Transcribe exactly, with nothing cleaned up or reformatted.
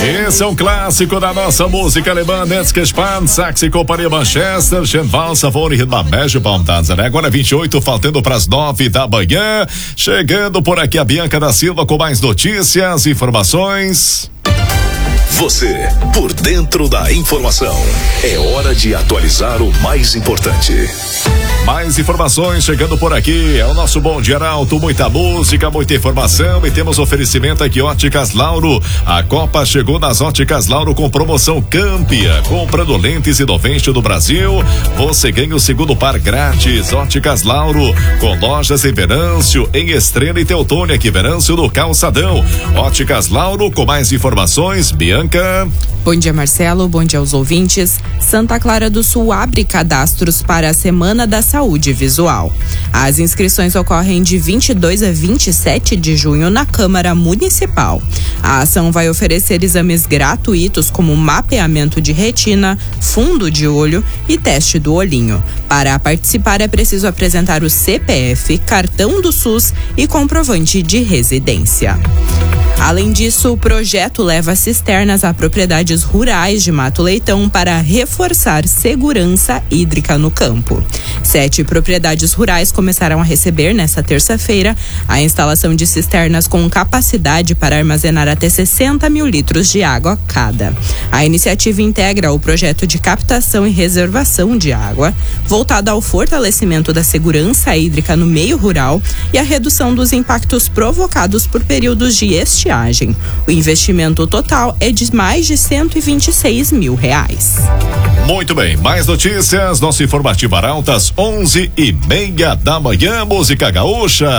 Esse é um clássico da nossa música alemã, Netzgespann, Saxe Companhia Manchester, Schenval, Savone, Ritmabege, Baumtanzan. Agora vinte e oito, faltando para as nove da manhã. Chegando por aqui a Bianca da Silva com mais notícias, informações. Você, por dentro da informação. É hora de atualizar o mais importante. Mais informações chegando por aqui. É o nosso Bom Dia Arauto. Muita música, muita informação. E temos oferecimento aqui, Óticas Lauro. A Copa chegou nas Óticas Lauro com promoção Campia. Comprando lentes e novente do Brasil, você ganha o segundo par grátis. Óticas Lauro, com lojas em Venâncio, em Estrela e Teutônia, aqui Venâncio no Calçadão. Óticas Lauro, com mais informações, Bianca. Bom dia, Marcelo. Bom dia aos ouvintes. Santa Clara do Sul abre cadastros para a Semana da Saúde Visual. As inscrições ocorrem de vinte e dois a vinte e sete de junho na Câmara Municipal. A ação vai oferecer exames gratuitos como mapeamento de retina, fundo de olho e teste do olhinho. Para participar é preciso apresentar o C P F, cartão do SUS e comprovante de residência. Além disso, o projeto leva cisternas a propriedades rurais de Mato Leitão para reforçar segurança hídrica no campo. Sete propriedades rurais começaram a receber nesta terça-feira a instalação de cisternas com capacidade para armazenar até sessenta mil litros de água cada. A iniciativa integra o projeto de captação e reservação de água, voltado ao fortalecimento da segurança hídrica no meio rural e a redução dos impactos provocados por períodos de estiagem. O investimento total é de mais de cento e vinte e seis mil reais. Muito bem, mais notícias, nosso informativo Arautas, onze e meia da manhã, música gaúcha.